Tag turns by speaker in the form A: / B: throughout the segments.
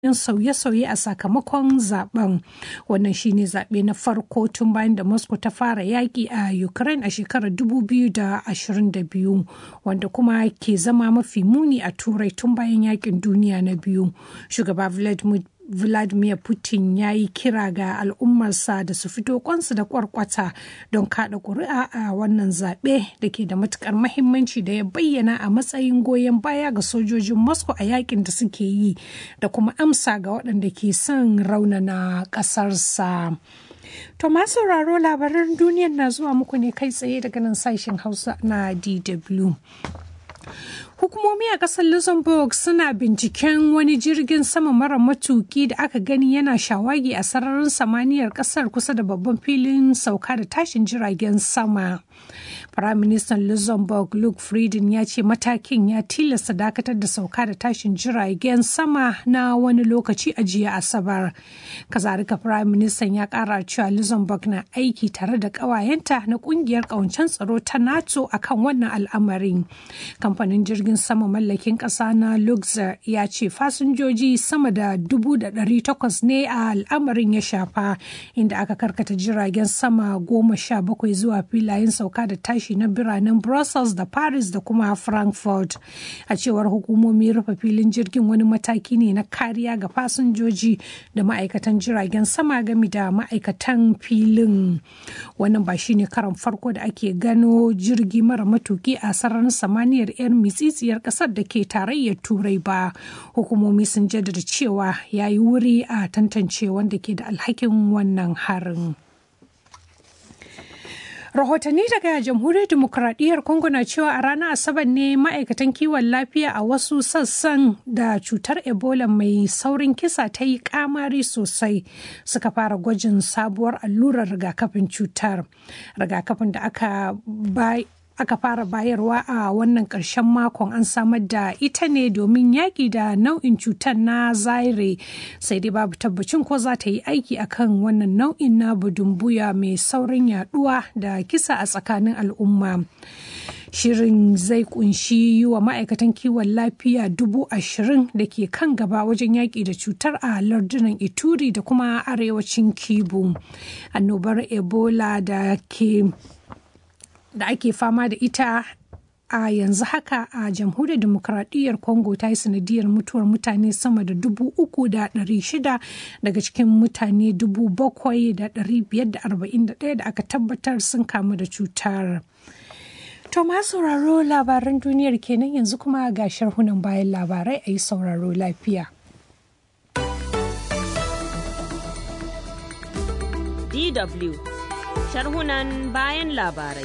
A: sauye-sauye a sakamakon zaben. Wannan shine zaɓe na farko tun bayan da Moscow ta fara yaƙi a Ukraine a shekarar 2022, wanda kuma ke zama mafi muni a Turai tun bayan yaƙin duniya na biyu. Shugaba Vladimir Putin ya yi kira ga al'ummarsa da su fito kwansu da kwarkwata don kada ƙuri'a a wannan zaɓe da ke da matukar mahimmanci da ya bayyana a matsayin goyon baya ga sojojin Moscow a yakin da suke yi da kuma amsa ga waɗanda ke son raunana ƙasarsa. To masu sauraro, labaran duniyar na zuwa muku ne kai tsaye daga nan sashen Hausa na DW. Hukumomi a ƙasar Luxembourg suna binciken wani jirgin sama mara matuki da aka gani yana shawagi a sararin samaniyar ƙasar kusa da babban filin sauka da tashin jiragen sama. Firaministan Luxembourg Luc Frieden ya ce matakin ya tilasta dakatar da sauka da tashin jiragen sama na wani lokaci a jiya Asabar. Kazalika Firaministan ya ƙara cewa Luxembourg na aiki tare da ƙawayenta na ƙungiyar ƙawancen tsaro ta NATO akan wannan al'amarin. Kamfanin jirgin sama mallakin ƙasa na Luxor ya ce fasinjoji sama da 800,000 ne a al'amarin ya shafa, inda aka karkata jiragen sama 17 zuwa filayen sauka da tashi na biranen Brussels da Paris da kuma Frankfurt. A cewar hukumomi, rufe filin jirgin wani mataki ne na kariya ga fasinjoji da ma'aikatan jiragen sama game da ma'aikatan filin. Wannan ba shine karan farko da ake gano jirgi mara matuki a sararin samaniyar 'yar mitsitsiyar kasar da ke tarayyar Turai ba. Hukumomi sun jaddada cewa ya yi wuri a tantance wanda ke da alhakin wannan harin. Rahotanni daga Jamhuriyar Dimokuraɗiyyar Congo na cewa a ranar Asabar ne ma'aikatan kiwon lafiya a wasu sassan da cutar Ebola mai saurin kisa ta yi kamari sosai suka fara gwajin sabuwar allurar rigakafin cutar. Rigakafin da aka fara bayarwa a wannan ƙarshen makon an samar da ita ne domin yaƙi da nau'in cutar na Zaire, sai dai babu tabbacin ko za ta yi aiki akan wannan nau'in na budumbuya mai saurin yaduwa da kisa a tsakanin al'umma. Shirin zai kunshi yi wa ma'aikatan kiwon lafiya 20,000 da ke kan gaba wajen yaƙi da cutar a lardunan Ituri da kuma arewacin Kivu. Annobar Ebola da ake fama da ita a yanzu haka a Jamhuriyar Dimokuraɗiyyar Congo ta yi sanadiyar mutuwar mutane sama da 3,600 daga cikin mutane 7,541 da aka tabbatar sun kamu da cutar. To ma sauraro, labaran duniyar kenan, yanzu kuma ga sharhunan bayan labarai, a yi sauraro lafiya.
B: DW sharhunan bayan labarai.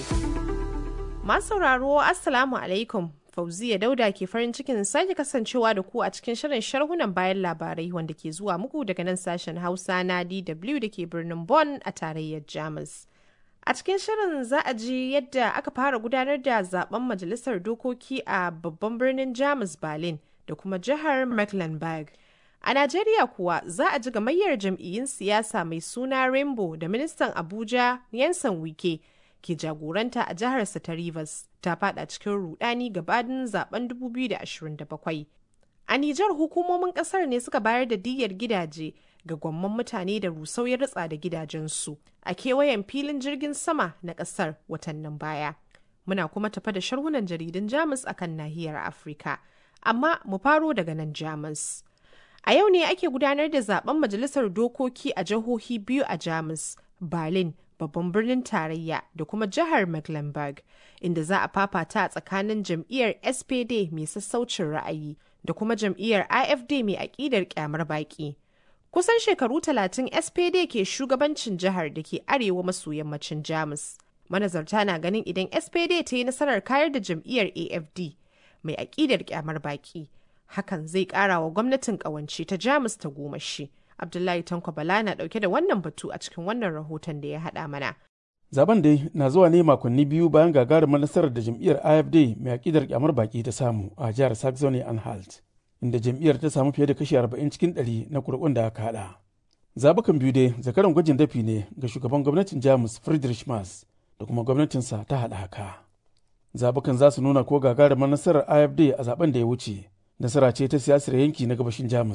B: Masu sauraro, Assalamu alaikum. Fauziya Dauda ke farin cikin sake kasancewa da ku a cikin shirin sharhunan bayan labarai wanda ke zuwa muku daga nan sashen Hausa na DW da ke birnin Bonn a tarayyar Jamus. A cikin shirin za a ji yadda aka fara gudanar da zaben majalisar dokoki a babban birnin Jamus Berlin da kuma jihar Mecklenburg. A Najeriya kuwa za a ji gamayyar jam'iyyun siyasa mai suna Rainbow da ministan Abuja Nyesom Wike ke jagoranta a jiharsa ta Rivers ta fada cikin rudani gabanin zaben 2027. A Nijar, hukumomin kasar ne suka bayar da diyyar gidaje ga gwamman mutane da rusau ya ritsa da gidajensu a kewayen filin jirgin sama na kasar watannin baya. Muna kuma tafa da sharhunan jaridun Jamus akan nahiyar Afirka, amma mu faro daga nan Jamus. A yau ne ake gudanar da zaben majalisar dokoki a jihohi biyu a Jamus, Berlin, babban birnin tarayya, da kuma jihar Mecklenburg, inda za a fafata a tsakanin jam'iyyar SPD mai sassaucin ra'ayi da kuma jam'iyyar AfD mai aƙidar ƙyamar baƙi. Kusan shekaru 30 SPD ke shugabancin jihar da ke arewa maso yammacin Jamus. Manazarta na ganin idan SPD ta yi nasarar kayar da jam'iyyar AfD mai aƙidar ƙyamar baƙi, hakan zai ƙara wa gwamnatin ƙawance ta Jamus ta gomashi. Abdullahi Tanko Bala na ɗauke da wannan batu a cikin wannan rahoton da ya haɗa mana.
C: Zaben dai na zuwa ne makonni biyu bayan gagarumar nasarar da jam'iyyar AfD mai aƙidar ƙyamar baƙi ta samu a jihar Saxony-Anhalt, inda jam'iyyar ta samu fiye da kashi 40 cikin 100 na kuri'un da aka haɗa. Zabukan biyu dai zakaran gwajin dafi ne ga shugaban gwamnatin Jamus Friedrich Merz da kuma gwamnatinsa ta haɗa haka. Zabukan za su nuna ko gagarumar nasarar AfD a zaben da ya wuce nasara ce ta siyasar yanki na gabashin Jamus,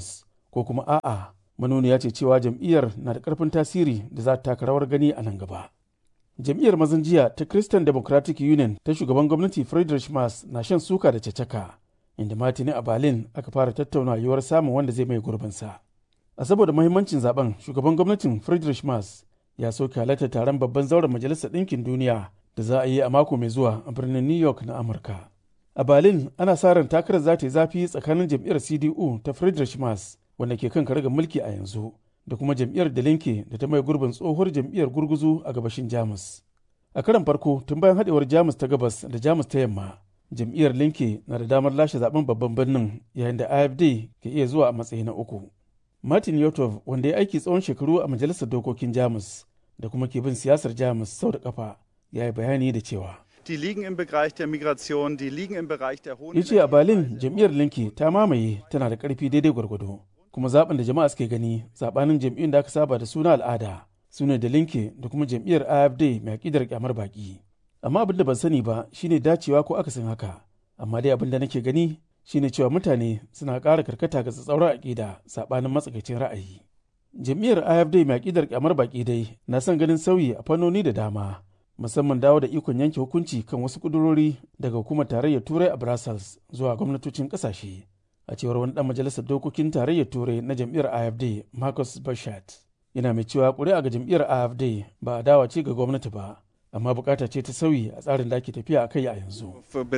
C: ko kuma a'a manuniya ce cewa jam'iyyar na da ƙarfin tasiri da za ta taka rawar gani a nan gaba. Jam'iyyar mazan jiya ta Christian Democratic Union ta shugaban gwamnati Friedrich Merz na shan suka da cacaka, inda matini a Berlin aka fara tattauna yiwuwar samun wanda zai mai gurbinsa. A saboda mahimmancin zaben, shugaban gwamnatin Friedrich Merz ya soke halartar taron babban zauren Majalisar Ɗinkin Duniya da za a yi a mako mai zuwa a birnin New York na Amurka. A Berlin ana sa ran takarar za ta yi zafi tsakanin jam'iyyar CDU ta Friedrich Merz wanda ke kan karagar mulki a yanzu da kuma jam'iyyar Da Linke da ta mai gurbin tsohuwar jam'iyyar gurguzu a gabashin Jamus. A karon farko tun bayan haɗewar Jamus ta gabas da Jamus ta yamma, jam'iyyar Linke na da damar lashe zaben babban birnin yayin da AfD ke iya zuwa a matsayi na uku. Martin Yotov wanda ya aiki tsawon shekaru a majalisar dokokin Jamus da kuma ke bin siyasar Jamus sau da kafa ya yi bayani da cewa
D: Die liegen im Bereich der Migration, die liegen im Bereich der hohen.
C: Ya ce a Berlin jam'iyyar Linke ta mamaye tana da ƙarfi daidai gwargwado, kuma zaben da jama'a suke gani zabanin jam'iyyun da aka saba da suna al'ada su ne da Linke da kuma jam'iyyar AfD mai aƙidar kyamar baki. Amma abin da ban sani ba shine dacewa ko akasin haka, amma dai abin da nake gani shine cewa mutane suna ƙara karkata ga tsatsauran aƙida sabanin matsakaicin ra'ayi. Jam'iyyar AfD mai aƙidar kyamar baki dai na son ganin sauyi a fannoni da dama, musamman dawo da ikon yanke hukunci kan wasu kudurori daga hukumar tarayyar turai a Brussels zuwa gwamnatocin kasashe, a cewar wani dan majalisar dokokin tarayyar turai na jam'iyyar AfD Markus Bashart. Yana mai cewa ƙuri'a ga jam'iyyar AfD ba a dawa ce ga gwamnati ba, amma bukata ce ta sauyi a tsarin da ake tafiya a kai a yanzu.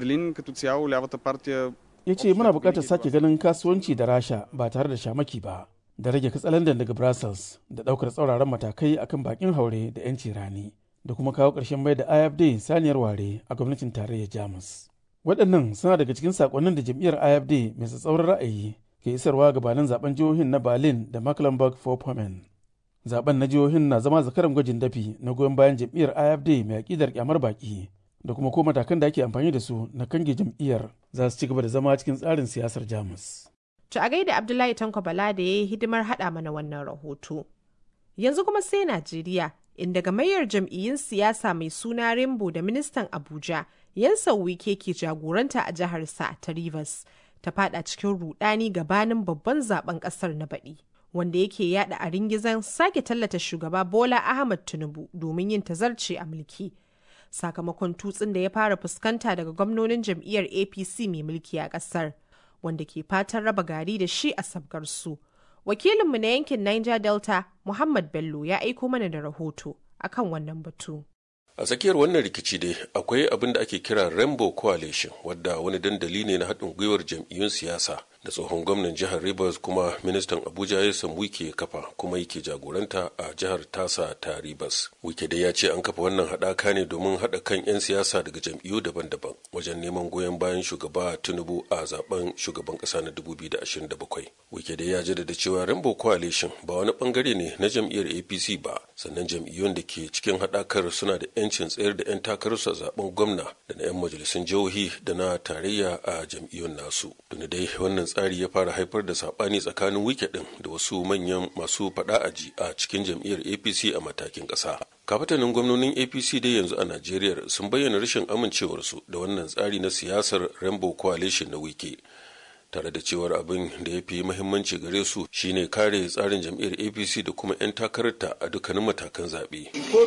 C: Ya ce muna bukatar sake ganin kasuwanci da Rasha ba tare da shamaki ba, da rage katsalandan daga Brussels da ɗaukar tsauraran matakai akan bakin haure da 'yanci rani, da kuma kawo ƙarshen mai da AfD saniyar ware a gwamnatin tarayyar Jamus. Waɗannan suna daga cikin saƙonnin da jam'iyyar AfD mai tsatsauran ra'ayi ke isarwa gabanin zaben jihohin na Berlin da Mecklenburg-Vorpommern. Zaben na jihohin na zama zakaran gwajin dafi na goyon bayan jam'iyyar AfD mai aƙidar kyamar baƙi da kuma ko matakan da ake amfani da su na kange jam'iyyar za su ci gaba da zama cikin tsarin siyasar Jamus.
B: To a gaida Abdullahi Tanko Bala da ya yi hidimar haɗa mana wannan rahoto. Yanzu kuma sai Najeriya, inda gamayyar jam'iyyun siyasa mai suna Rainbow da ministan Abuja Nyesom Wike ke jagoranta a jihar sa ta Rivers ta fada cikin rudani gabanin babban zaben kasar na baɗi, wanda yake yada a ringizan sake tallata shugaba Bola Ahmed Tinubu domin yin tazarce a mulki. Sakamakon tutsin da ya fara fuskanta daga gwamnonin jam'iyyar APC mai mulki a kasar, wanda ke fatan raba gari da shi a sabgar su. Wakilinmu na yankin Niger Delta, Muhammad Bello, ya aiko mana da rahoto akan wannan batu.
E: A tsakiyar wannan rikici dai akwai abin da ake kira Rainbow Coalition, wadda wani dandali ne na haɗin gwiwar jam'iyyun siyasa da tsohon gwamnan jihar Rivers kuma ministan Abuja Nyesom Wike ya kafa kuma yake jagoranta a jihar tasa ta Rivers. Wike dai ya ce an kafa wannan haɗaka ne domin haɗa kan 'yan siyasa daga jam'iyyu daban-daban wajen neman goyon bayan shugaba Tinubu a zaben shugaban ƙasa na 2027. Wike dai ya jaddada cewa Rainbow Coalition ba wani bangare ne na jam'iyyar APC ba, sannan jam'iyyun da ke cikin haɗakar suna da 'yancin tsayar da 'yan takararsu a zaben gwamna da na 'yan majalisun jihohi da na tarayya a jam'iyyun nasu. Tuni dai wannan tsari ya fara haifar da sabani tsakanin Wike din da wasu manyan masu faɗa aji a cikin jam'iyyar APC a matakin ƙasa. Kafatanin gwamnonin APC dai yanzu a Najeriya sun bayyana rashin amincewarsu da wannan tsari na siyasar Rainbow Coalition na Wike, tare da cewar abin da ya fi muhimmanci gare su shine kare tsarin jam'iyyar APC da kuma 'yan takararta a dukkanin matakan zaɓe.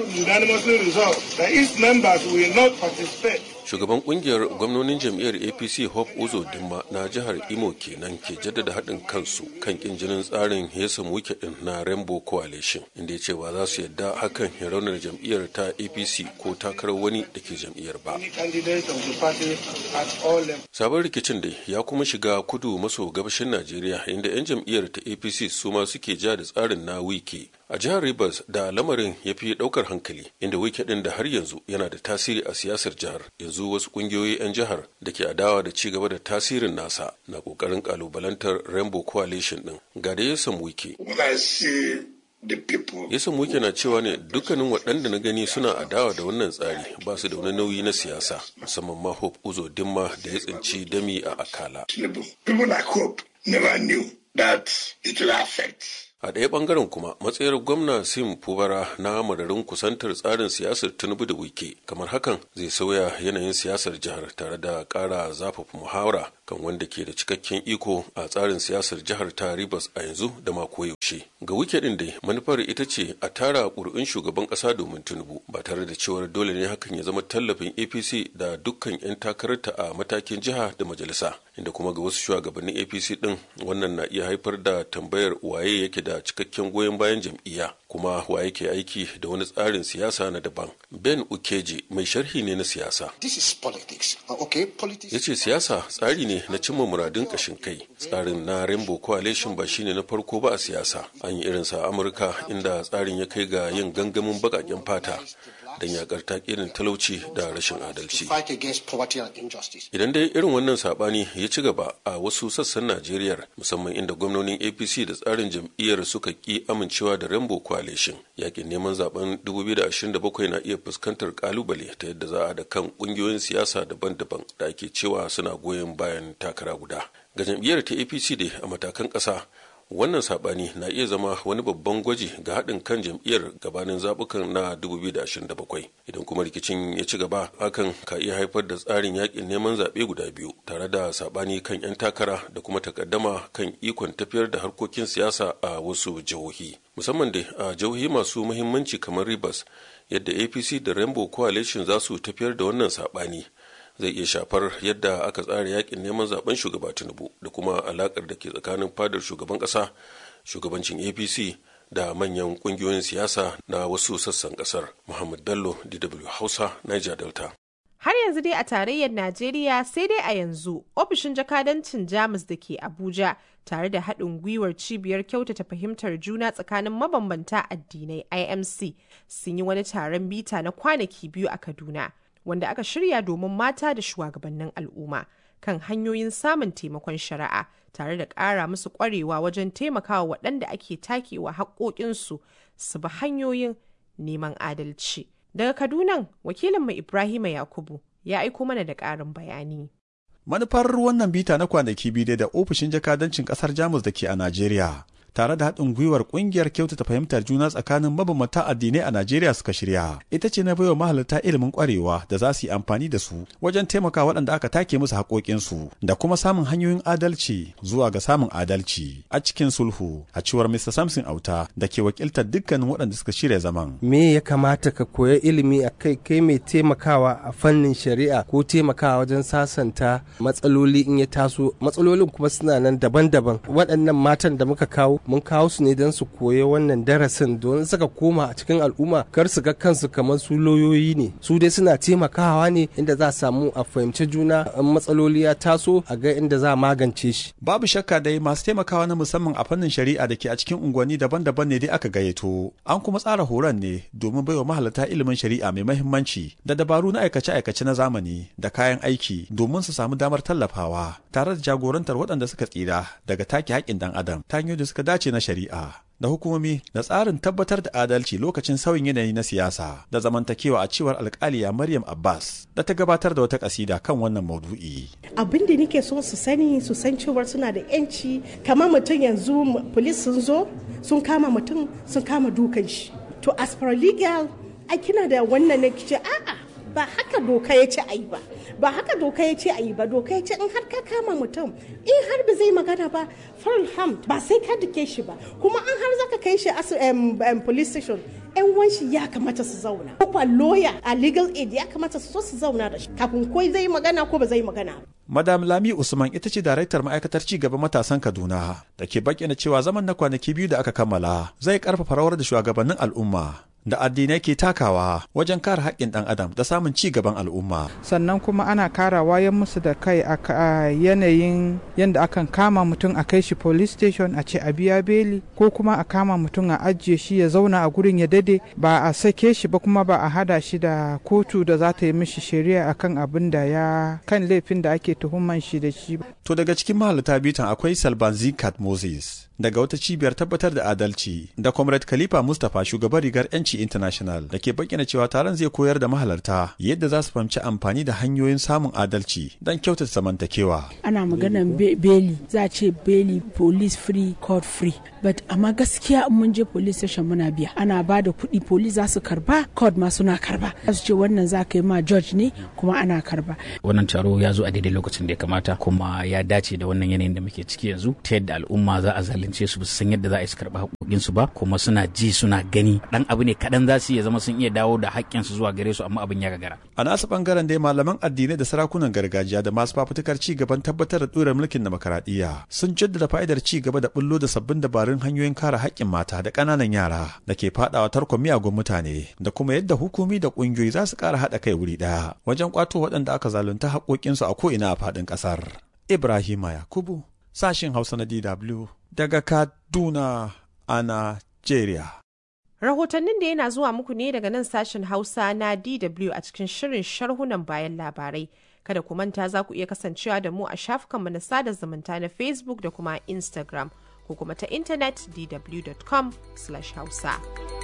E: Shugaban kungiyar gwamnonin jam'iyyar APC Hope Uzodinma na jihar Imo kenan ke jaddada haɗin kansu kan kin jinin tsarin Nyesom Wike din na Rainbow Coalition, inda ya ce ba za su yadda hakan ya raunar jam'iyyar ta APC ko takarar wani da ke jam'iyyar ba. Sabon rikicin dai ya kuma shiga kudu maso gabashin Najeriya, inda 'yan jam'iyyar ta APC su ma suke ja da tsarin na Wike. A jihar Rivers da lamarin ya fi ɗaukar hankali, inda Wike ɗin da har yanzu yana da tasiri a siyasar jihar. Yanzu wasu ƙungiyoyi 'yan jihar da ke adawa da ci gaba da tasirin nasa na ƙoƙarin ƙalubalantar Rainbow Coalition ɗin. Ga da Nyesom Wike. Nyesom Wike na cewa ne dukkanin waɗanda na gani suna adawa da wannan tsari ba su da wani nauyi na siyasa, musamman ma Hope Uzodinma da ya tsinci dami a akala.
F: People like Hope never knew that it will affect
E: A ɗaya ɓangaren kuma matsayar gwamna Sim Fubara na mararin kusantar tsarin siyasar Tinubu da Wike kamar hakan zai sauya yanayin siyasar jihar tare da ƙara zafafa muhawara kan wanda ke da cikakken iko a tsarin siyasar jihar ta Rivers a yanzu da ma koyaushe. Ga Wike ɗin dai manufar ita ce a tara ƙuri'un shugaban ƙasa domin Tinubu ba tare da cewar dole ne hakan ya zama tallafin APC da dukkan 'yan takararta a matakin jiha da majalisa, inda kuma ga wasu shugabannin APC ɗin wannan na iya haifar da tambayar waye yake da cikakken goyon bayan jam'iyya kuma wa yake aiki da wani tsarin siyasa na daban. Ben Ukeje mai sharhi ne na siyasa. Ya ce siyasa tsari ne na cimma muradun ƙashin kai. Tsarin na Rainbow Coalition ba shine na farko ba a siyasa. An yi irinsa a Amurka inda tsarin ya kai ga yin gangamin baƙaƙen fata don yakar takirin talauci da rashin adalci. Idan dai irin wannan sabani ya ci gaba a wasu sassan Najeriya, musamman inda gwamnonin APC da tsarin jam'iyyar suka ki amincewa da Rainbow Coalition, yakin neman zaben 2027 na iya fuskantar kalubale ta yadda za a da kan kungiyoyin siyasa daban-daban da ake cewa suna goyon bayan takara guda. Ga jam'iyyar ta APC dai a matakan ƙasa, wannan sabani na iya zama wani babban gwaji ga haɗin kan jam'iyyar gabanin zaɓukan na 2027. Idan kuma rikicin ya ci gaba, hakan ka iya haifar da tsarin yakin neman zaɓe guda biyu tare da sabani kan 'yan takara da kuma takaddama kan ikon tafiyar da harkokin siyasa a wasu jihohi, musamman da a jihohi masu muhimmanci kamar Rivers. Yadda APC da Rainbow Coalition za su tafiyar da wannan sabani zai iya shafar yadda aka tsara yakin neman zaben shugaba Tinubu da kuma alakar da ke tsakanin fadar shugaban kasa, shugabancin APC da manyan kungiyoyin siyasa na wasu sassan kasar. Muhammad Bello, DW Hausa, Niger Delta.
B: Har yanzu dai a tarayyar Najeriya, sai dai a yanzu ofishin jakadancin Jamus da ke Abuja tare da haɗin gwiwar cibiyar kyautata fahimtar juna tsakanin mabambanta addinai IMC sun yi wani taron bita na kwanaki 2 a Kaduna, wanda aka shirya domin mata da shugabannin al'umma kan hanyoyin samun taimakon shari'a tare da ƙara musu ƙwarewa wajen taimakawa waɗanda ake takewa haƙoƙinsu su bi hanyoyin neman adalci. Daga Kaduna, wakilinmu Ibrahima Yakubu ya aiko mana da ƙarin bayani.
F: Manufar wannan bita na kwanaki 2 da ofishin jakadancin ƙasar Jamus da ke a Najeriya tare da haɗin gwiwar ƙungiyar kyautata fahimtar juna tsakanin mabambanta addinai a Najeriya suka shirya. Ita ce na baiwa mahalarta ilimin ƙwarewa da za su yi amfani da su wajen taimaka waɗanda aka take musu haƙoƙinsu da kuma samun hanyoyin adalci zuwa ga samun adalci a cikin sulhu, a cewar Mr. Samson Auta da ke wakiltar dukkanin waɗanda suka shirya zaman.
G: Me ya kamata ka koya ilimi a kai mai taimakawa a fannin shari'a ko taimakawa wajen sasanta matsaloli in ya taso. Matsalolin kuma suna nan daban-daban. Waɗannan matan da muka kawo mun kawo su ne don su koya wannan darasin don suka koma a cikin al'umma kar su ga kansu kamar su lauyoyi ne, su dai suna taimakawa ne inda za a samu a fahimci juna, in matsaloli ya taso a ga inda za a magance shi.
F: Babu shakka dai masu taimakawa na musamman a fannin shari'a da ke a cikin unguwanni daban-daban ne dai aka gayyato. An kuma tsara horon ne domin baiwa mahalarta ilimin shari'a mai mahimmanci da dabaru na aikace-aikace na zamani da kayan aiki domin su samu damar tallafawa tare da jagorantar waɗanda suka tsira daga take haƙƙin ɗan adam ta hanyoyi da suka dace na shari'a da hukumomi da tsarin tabbatar da adalci lokacin sauyin yanayi na siyasa da zamantakewa, a cewar alkaliya Maryam Abbas da ta gabatar da wata kasida kan wannan maudu'i.
H: Abin da nake so su sani, su san cewa suna da yanci, kamar mutum yanzu police sun zo sun kama mutum sun kama dukan shi, to as paralegal ai kina da wannan ne kice a'a ba haka doka ya ce ayi ba, ba haka doka ya ce ayi ba, doka ya ce in har ka kama mutum in har ba zai magana ba farham ba sai ka dake shi ba, kuma an har zaka kai shi police station yan wanshi ya kamata su zauna, ko lawyer a legal aid ya kamata su zauna da shi kafin ko zai magana ko ba zai magana.
F: Madam Lami Usman ita ce daraktar ma'aikatar cigaban matasan Kaduna da ke bayyana cewa zaman na kwanaki 2 da aka kammala zai karfafa rawar da shugabannin al'umma da addinai ke takawa wajen kare haƙƙin ɗan adam da samun ci gaban al'umma.
I: Sannan kuma ana kara wayan musu da kai a yanayin yadda akan kama mutum a kai shi police station a ce a biya beli, ko kuma a kama mutum a ajiye shi ya zauna a gurin ya dade ba a sake shi ba, kuma ba a hada shi da kotu da za ta yi mishi shari'a akan abin da ya kan laifin da ake tuhuman shi da shi.
F: To daga cikin mahalarta bitan akwai Salban Zikat Moses daga wata cibiyar tabbatar da adalci, da Comrade Khalifa Mustapha shugaban rigar 'Yanci International da ke bayyana cewa taron zai koyar da mahalarta yadda za su fahimci amfani da hanyoyin samun adalci don kyautata zamantakewa.
J: Ana maganan beli, za a ce beli police free court free, but amma gaskiya in mun je police station muna biya, ana ba da kuɗi police za su karba, court ma suna karba, za su ce wannan za ka yi ma judge ne kuma ana karba.
K: Wannan taro ya zo a daidai lokacin da ya kamata kuma ya dace da wannan yanayin da muke ciki yanzu, ta yadda al'umma za a zalunce su, ba su san yadda za a yi su karɓa haƙoƙinsu ba, kuma suna ji suna gani dan abu ne kaɗan za su iya zama sun iya dawo da haƙƙinsu zuwa gare su, amma abin ya gagara.
F: A nasu bangaren dai malaman addinai da sarakunan gargajiya da masu fafutukar ci gaban tabbatar da ɗorar mulkin demokaradiyya sun jaddada fa'idar ci gaba da bullo da sabbin dabarun hanyoyin kare haƙƙin mata da ƙananan yara da ke faɗawa tarkon miyagun mutane, da kuma yadda hukumi da ƙungiyoyi za su ƙara haɗa kai wuri ɗaya wajen ƙwato waɗanda aka zalunta haƙoƙinsu a ko'ina a faɗin ƙasar. Ibrahima Yakubu, sashin Hausa na DW daga Kaduna a Najeriya.
B: Rahotannin da yana zuwa muku ne daga nan sashen Hausa na DW a cikin shirin sharhunan bayan labarai. Kada ku manta za ku iya kasancewa da mu a shafukanmu na sada zumunta na Facebook da kuma Instagram, ko kuma ta intanet dw.com/hausa.